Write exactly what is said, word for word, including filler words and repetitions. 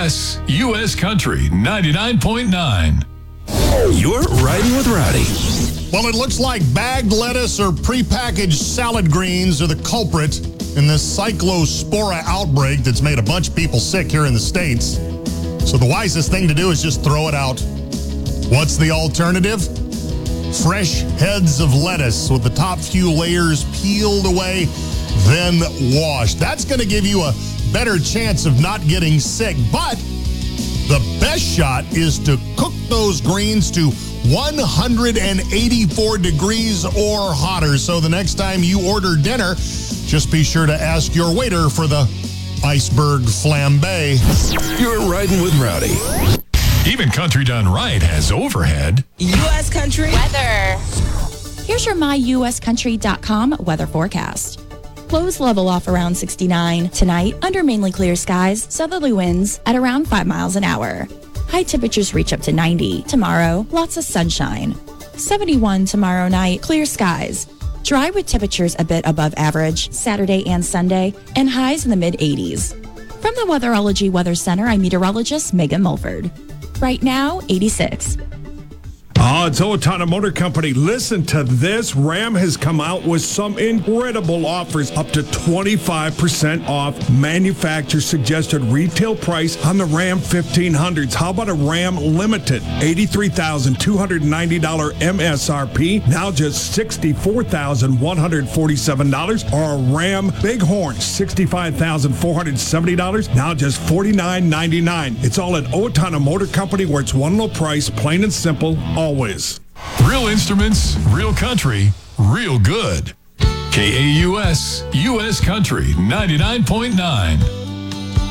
S, U S Country ninety-nine point nine. You're riding with Rowdy. Well, it looks like bagged lettuce or prepackaged salad greens are the culprit in this cyclospora outbreak that's made a bunch of people sick here in the States. So the wisest thing to do is just throw it out. What's the alternative? Fresh heads of lettuce with the top few layers peeled away, then washed. That's going to give you a better chance of not getting sick. But the best shot is to cook those greens to one hundred eighty-four degrees or hotter. So the next time you order dinner, just be sure to ask your waiter for the iceberg flambe. You're riding with Rowdy. Even Country Done Right has overhead. U S Country weather. Here's your my U S country dot com weather forecast. Lows level off around sixty-nine. Tonight, under mainly clear skies, southerly winds at around five miles an hour. High temperatures reach up to ninety. Tomorrow, lots of sunshine. seventy-one tomorrow night, clear skies. Dry with temperatures a bit above average Saturday and Sunday, and highs in the mid eighties. From the Weatherology Weather Center, I'm meteorologist Megan Mulford. Right now, eighty-six. Oh, it's Owatonna Motor Company. Listen to this. Ram has come out with some incredible offers, up to twenty-five percent off manufacturer suggested retail price on the Ram fifteen hundreds. How about a Ram Limited? eighty-three thousand two hundred ninety dollars M S R P, now just sixty-four thousand one hundred forty-seven dollars. Or a Ram Bighorn, sixty-five thousand four hundred seventy dollars, now just forty-nine ninety-nine. It's all at Owatonna Motor Company, where it's one low price, plain and simple, always. Real instruments, real country, real good. K A U S, U S Country ninety-nine point nine.